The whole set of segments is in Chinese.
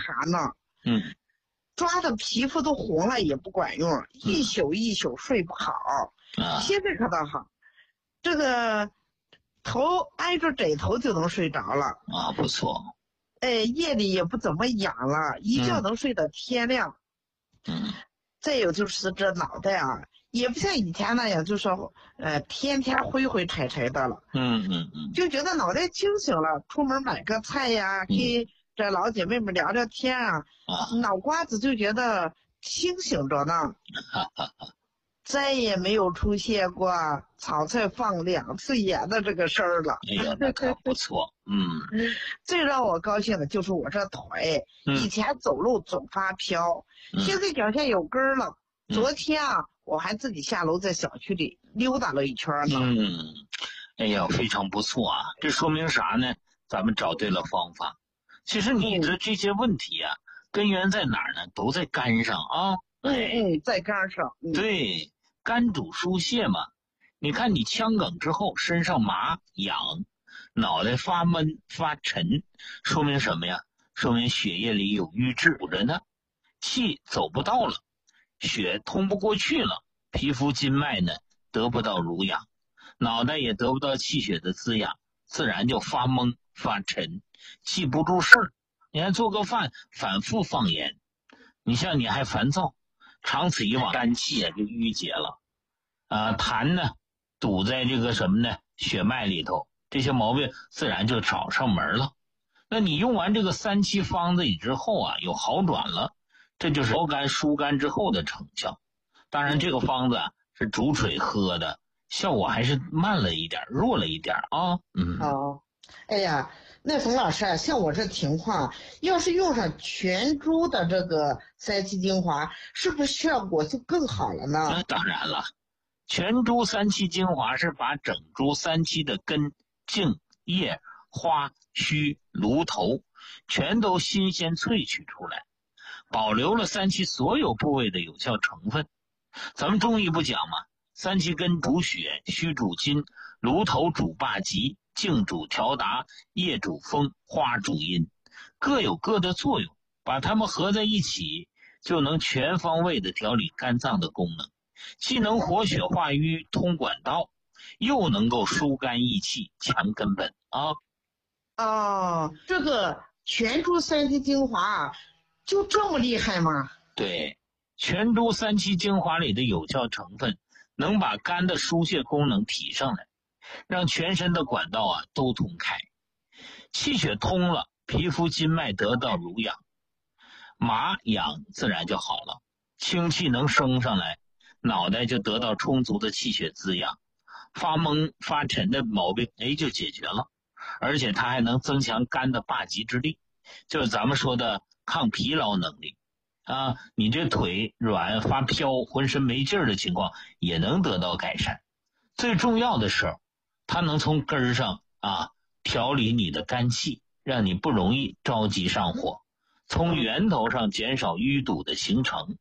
寒呢。抓的皮肤都红了也不管用，一宿一宿睡不好。现在可倒好，这个头挨着枕头就能睡着了啊，不错。 夜里也不怎么痒了，一觉能睡到天亮。再有就是这脑袋啊，也不像以前那样，就说天天灰灰柴柴的了。就觉得脑袋清醒了，出门买个菜呀，跟这老姐妹们聊聊天啊，脑瓜子就觉得清醒着呢。再也没有出现过炒菜放2次盐的这个事儿了。 哎呀，那可不错。 最让我高兴的就是我这腿，以前走路总发飘，现在脚下有根儿了。昨天啊，我还自己下楼在小区里溜达了一圈呢。 哎呀，非常不错啊！这说明啥呢？咱们找对了方法。其实你的这些问题啊，根源在哪儿呢？都在肝上啊。 在肝上。 对，肝主疏泄嘛。你看你腔梗之后，身上麻痒，脑袋发闷发沉，说明什么呀？说明血液里有瘀滞着呢，气走不到了，血通不过去了，皮肤筋脉呢得不到濡养，脑袋也得不到气血的滋养，自然就发懵发沉，记不住事儿。你还做个饭反复放盐，你像你还烦躁，长此以往肝气啊就郁结了。痰呢堵在这个什么呢血脉里头，这些毛病自然就找上门了。那你用完这个3期方子之后啊，有好转了，这就是调肝疏肝之后的成效。当然这个方子是煮水喝的，效果还是慢了一点，弱了一点啊。 哎呀，那冯老师啊，像我这情况，要是用上全株的这个3七精华，是不是效果就更好了呢？ 那当然了，全株3七精华是把整株3七的根、茎、叶、花、须、芦头全都新鲜萃取出来，保留了3七所有部位的有效成分。咱们中医不讲吗？3七根主血，须主筋，芦头主霸极，茎主调达，叶主风，花主阴，各有各的作用，把它们合在一起，就能全方位的调理肝脏的功能，既能活血化瘀通管道，又能够疏肝益气强根本啊。 这个全株3七精华就这么厉害吗？ 对，全株3七精华里的有效成分能把肝的疏泄功能提上来，让全身的管道都通开，气血通了，皮肤筋脉得到濡养，麻痒自然就好了，清气能升上来，脑袋就得到充足的气血滋养，发懵发沉的毛病就解决了。而且它还能增强肝的霸极之力，就是咱们说的抗疲劳能力你这腿软发飘浑身没劲儿的情况也能得到改善。最重要的是它能从根儿上调理你的肝气，让你不容易着急上火，从源头上减少淤堵的形成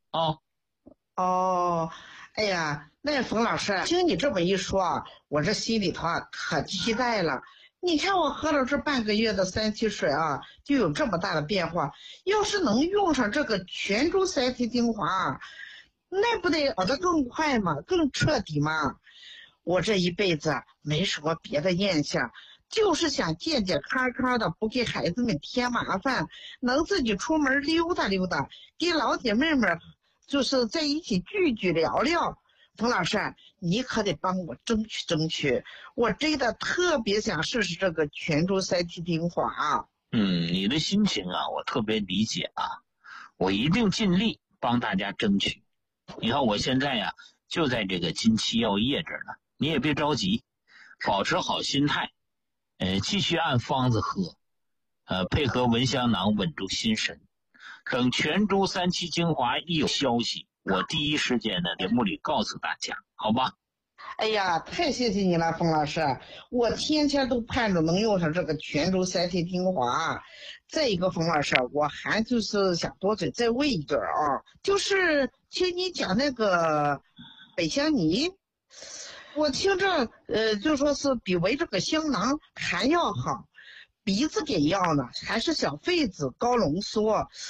哎呀，那冯老师，听你这么一说我这心里头可期待了。你看我喝了这半个月的3七水就有这么大的变化。要是能用上这个全株3七精华，那不得好得更快吗？更彻底吗？我这一辈子没什么别的念想，就是想健健康康的，不给孩子们添麻烦，能自己出门溜达溜达，跟老姐妹们就是在一起聚聚聊聊。冯老师，你可得帮我争取争取，我真的特别想试试这个全株3七精华你的心情我特别理解我一定尽力帮大家争取。你看我现在就在这个金七药业这儿呢，你也别着急，保持好心态，继续按方子喝，配合蚊香囊稳住心神。等全株3七精华一有消息，我第一时间呢节目里告诉大家，好吧？ 哎呀，太谢谢你了，冯老师，我天天都盼着能用上这个全株3七精华。再一个，冯老师，我还就是想多嘴再问一句就是听你讲那个北香泥，我听着就说是比为这个香囊还要好，鼻子给药呢，还是小痱子高浓缩。